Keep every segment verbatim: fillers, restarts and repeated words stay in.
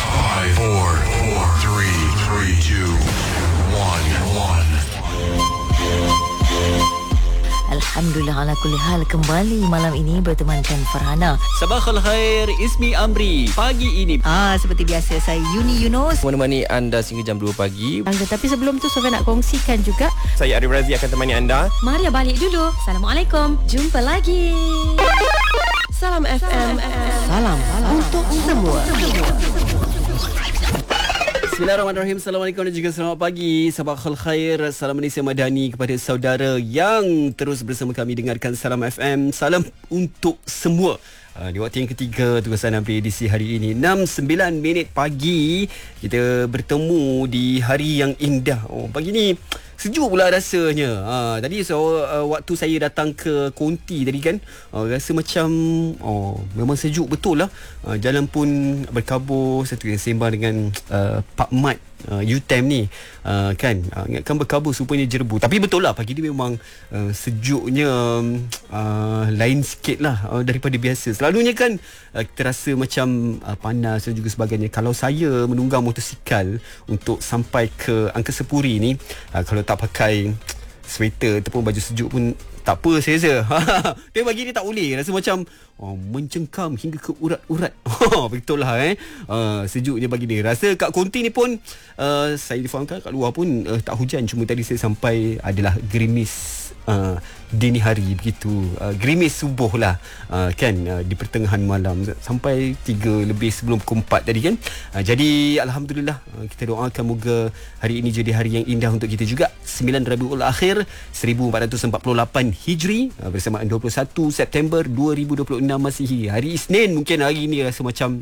five, four, four, three, three, two, one, one. Alhamdulillah ala kulli hal, kembali malam ini bertemankan Farhana. Sabakhul khair, Ismi Amri. Pagi ini Ah, seperti biasa saya Yuni Yunus menemani anda sehingga jam dua pagi. Tetapi sebelum tu Sofia nak kongsikan juga. Saya Arif Razi akan temani anda. Maria balik dulu. Assalamualaikum. Jumpa lagi. Salam F M. Salam, salam untuk semua. Bismillahirrahmanirrahim. Assalamualaikum dan juga selamat pagi. Sabakhul khair. Salam Malaysia Madani kepada saudara yang terus bersama kami dengarkan Salam F M. Salam untuk semua. Uh, di waktu yang ketiga tugasan hampir edisi hari ini enam sembilan minit pagi. Kita bertemu di hari yang indah. Oh, pagi ni sejuk pula rasanya. Ha, tadi so, uh, waktu saya datang ke Konti tadi kan, uh, rasa macam oh memang sejuk betul lah. Uh, jalan pun berkabut. Saya tengah sembang dengan uh, Pak Mat uh, U T E M ni uh, kan. Uh, ingatkan berkabut rupanya jerebu. Tapi betul lah pagi ni memang uh, sejuknya uh, lain sikit lah uh, daripada biasa. Selalunya kan uh, kita rasa macam uh, panas dan juga sebagainya. Kalau saya menunggang motosikal untuk sampai ke Angkasa Puri ni, uh, kalau tak pakai sweater ataupun baju sejuk pun tak apa saya rasa. Tapi pagi ni tak boleh. Rasa macam oh, mencengkam hingga ke urat-urat. Betul lah eh. Uh, sejuknya pagi ni. Rasa kat Konti ni pun uh, saya difahamkan kat luar pun uh, tak hujan. Cuma tadi saya sampai adalah gerimis uh, dini hari begitu. Uh, gerimis subuh lah uh, kan uh, di pertengahan malam sampai tiga lebih sebelum pukul empat tadi kan. Uh, jadi Alhamdulillah uh, kita doakan moga hari ini jadi hari yang indah untuk kita juga. sembilan Rabiul Akhir seribu empat ratus empat puluh lapan Hijri uh, bersamaan dua puluh satu September dua ribu dua puluh enam Masihi. Hari Isnin mungkin hari ini rasa macam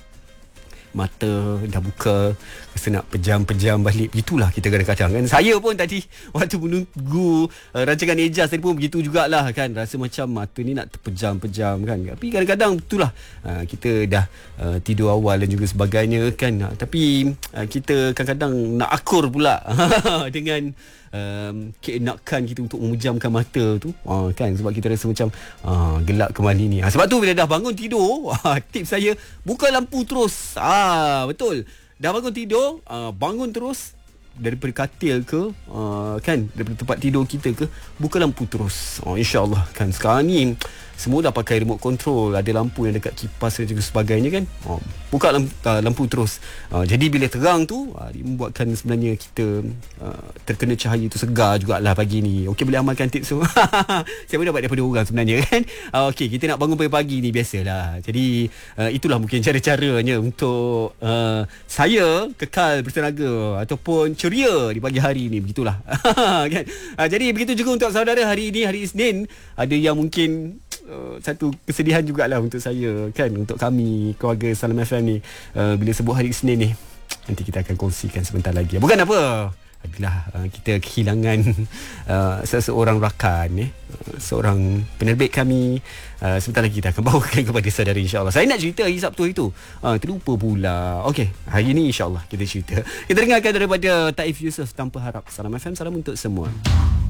mata dah buka, rasa nak pejam-pejam balik. Begitulah kita kadang-kadang kan. Saya pun tadi waktu menunggu uh, rancangan Ejaz tadi pun begitu jugalah kan. Rasa macam mata ni nak terpejam-pejam kan. Tapi kadang-kadang betul lah uh, kita dah uh, tidur awal dan juga sebagainya kan. Uh, tapi uh, kita kadang-kadang nak akur pula dengan Um, keenakan kita untuk memejamkan mata tu uh, kan, sebab kita rasa macam uh, gelap kembali ni. uh, Sebab tu bila dah bangun tidur, uh, tips saya buka lampu terus. Ah, betul. Dah bangun tidur, uh, bangun terus daripada katil ke uh, kan, daripada tempat tidur kita ke, buka lampu terus. Oh, InsyaAllah kan. Sekarang ni semua dah pakai remote control, ada lampu yang dekat kipas dan juga sebagainya kan. Oh, buka lampu, uh, lampu terus. Uh, jadi bila terang tu uh, dia membuatkan sebenarnya kita uh, terkena cahaya tu segar jugalah pagi ni. Okey, boleh amalkan tips tu. Saya pun dapat daripada orang sebenarnya kan. Uh, Okey, kita nak bangun pagi-pagi ni biasalah. Jadi uh, itulah mungkin cara-caranya untuk uh, saya kekal bertenaga ataupun ceria di pagi hari ni, begitulah. Kan. Uh, jadi begitu juga untuk saudara hari ini, hari Isnin. Ada yang mungkin Uh, satu kesedihan jugalah untuk saya kan, untuk kami keluarga Salam F M ni, uh, bila sebut hari Isnin ni. Nanti kita akan kongsikan sebentar lagi. Bukan apa, adalah uh, kita kehilangan uh, seseorang rakan eh, uh, seorang penerbit kami. Uh, sebentar lagi kita akan bawakan kepada saudara, insyaAllah. Saya nak cerita hari Sabtu itu, uh, terlupa pula. Okey, hari ini insyaAllah kita cerita. Kita dengarkan daripada Taif Yusof, Tanpa Harap. Salam F M, salam untuk semua.